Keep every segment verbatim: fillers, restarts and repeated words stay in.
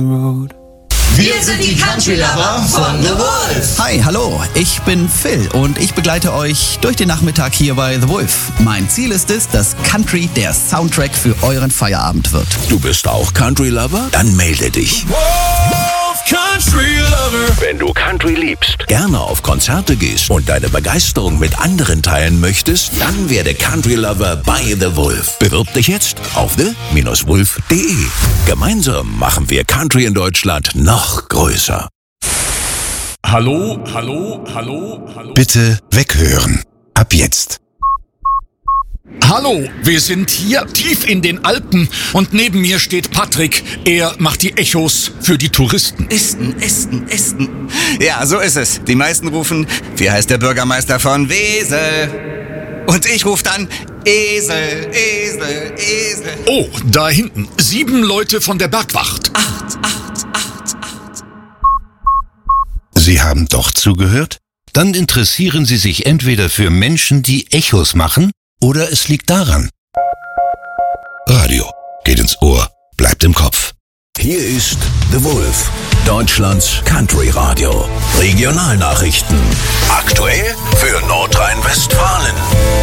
Road. Wir sind die Country Lover von The Wolf. Hi, hallo, ich bin Phil und ich begleite euch durch den Nachmittag hier bei The Wolf. Mein Ziel ist es, dass Country der Soundtrack für euren Feierabend wird. Du bist auch Country Lover? Dann melde dich. Wolf Country Lover. Wenn du Country liebst, gerne auf Konzerte gehst und deine Begeisterung mit anderen teilen möchtest, dann werde Country Lover bei The Wolf. Bewirb dich jetzt auf the dash wolf punkt de. Gemeinsam machen wir Country in Deutschland noch größer. Hallo, hallo, hallo, hallo. Bitte weghören. Ab jetzt. Hallo, wir sind hier tief in den Alpen und neben mir steht Patrick. Er macht die Echos für die Touristen. Esten, Esten, Esten. Ja, so ist es. Die meisten rufen, wie heißt der Bürgermeister von Wesel? Und ich rufe dann Esel, Esel, Esel. Oh, da hinten. Sieben Leute von der Bergwacht. Acht, acht, acht, acht. Sie haben doch zugehört? Dann interessieren Sie sich entweder für Menschen, die Echos machen, oder es liegt daran. Radio geht ins Ohr, bleibt im Kopf. Hier ist The Wolf, Deutschlands Country Radio. Regionalnachrichten. Aktuell für Nordrhein-Westfalen.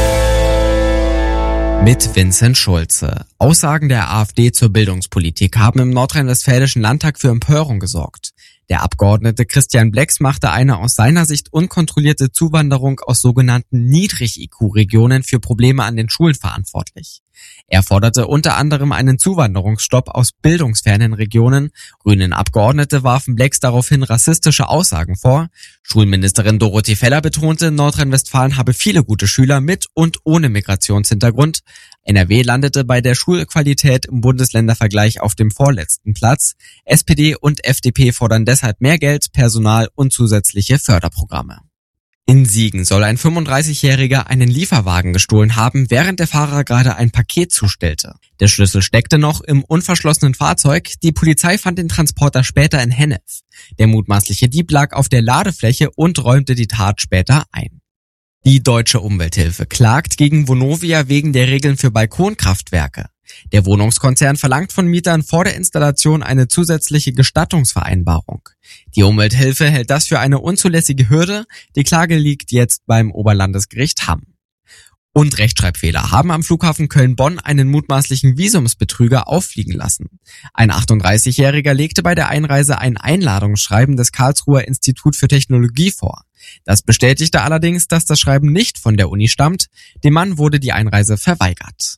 Mit Vincent Schulze. Aussagen der AfD zur Bildungspolitik haben im nordrhein-westfälischen Landtag für Empörung gesorgt. Der Abgeordnete Christian Blex machte eine aus seiner Sicht unkontrollierte Zuwanderung aus sogenannten Niedrig-I Q-Regionen für Probleme an den Schulen verantwortlich. Er forderte unter anderem einen Zuwanderungsstopp aus bildungsfernen Regionen. Grünen Abgeordnete warfen Blex daraufhin rassistische Aussagen vor. Schulministerin Dorothee Feller betonte, Nordrhein-Westfalen habe viele gute Schüler mit und ohne Migrationshintergrund. N R W landete bei der Schulqualität im Bundesländervergleich auf dem vorletzten Platz. S P D und F D P fordern deshalb mehr Geld, Personal und zusätzliche Förderprogramme. In Siegen soll ein fünfunddreißigjähriger einen Lieferwagen gestohlen haben, während der Fahrer gerade ein Paket zustellte. Der Schlüssel steckte noch im unverschlossenen Fahrzeug. Die Polizei fand den Transporter später in Hennef. Der mutmaßliche Dieb lag auf der Ladefläche und räumte die Tat später ein. Die Deutsche Umwelthilfe klagt gegen Vonovia wegen der Regeln für Balkonkraftwerke. Der Wohnungskonzern verlangt von Mietern vor der Installation eine zusätzliche Gestattungsvereinbarung. Die Umwelthilfe hält das für eine unzulässige Hürde. Die Klage liegt jetzt beim Oberlandesgericht Hamm. Und Rechtschreibfehler haben am Flughafen Köln-Bonn einen mutmaßlichen Visumsbetrüger auffliegen lassen. Ein achtunddreißigjähriger legte bei der Einreise ein Einladungsschreiben des Karlsruher Institut für Technologie vor. Das bestätigte allerdings, dass das Schreiben nicht von der Uni stammt. Dem Mann wurde die Einreise verweigert.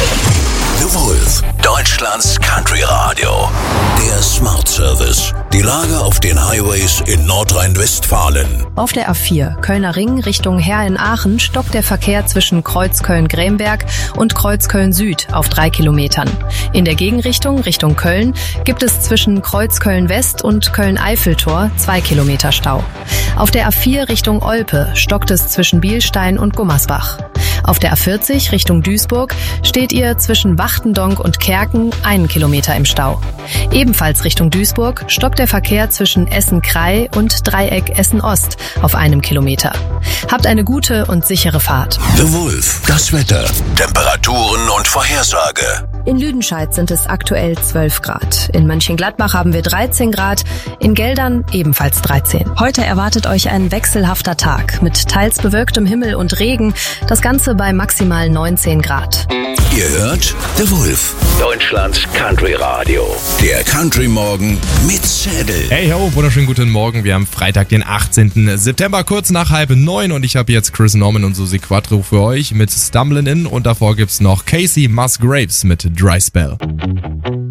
The Wolf, Deutschlands Country Radio. Der Smart Service. Die Lage auf den Highways in Nordrhein-Westfalen. Auf der A vier, Kölner Ring Richtung Heer in Aachen, stockt der Verkehr zwischen Kreuzköln-Gremberg und Kreuzköln-Süd auf drei Kilometern. In der Gegenrichtung Richtung Köln gibt es zwischen Kreuzköln-West und Köln-Eiffeltor zwei Kilometer Stau. Auf der A vier Richtung Olpe stockt es zwischen Bielstein und Gummersbach. Auf der A vierzig Richtung Duisburg steht ihr zwischen Wachtendonk und Kerken einen Kilometer im Stau. Ebenfalls Richtung Duisburg stockt der Verkehr zwischen Essen-Krei und Dreieck Essen-Ost auf einem Kilometer. Habt eine gute und sichere Fahrt. The Wolf, das Wetter, Temperaturen und Vorhersage. In Lüdenscheid sind es aktuell zwölf Grad. In Mönchengladbach haben wir dreizehn Grad, in Geldern ebenfalls dreizehn. Heute erwartet euch ein wechselhafter Tag mit teils bewölktem Himmel und Regen, das Ganze bei maximal neunzehn Grad. Ihr hört The Wolf, Deutschlands Country Radio. Der Country Morgen mit Zettel. Hey ho, wunderschönen guten Morgen. Wir haben Freitag, den achtzehnten September, kurz nach halb neun und ich habe jetzt Chris Norman und Susi Quattro für euch mit Stumbling In und davor gibt's noch Casey Musgraves mit Dry Spell.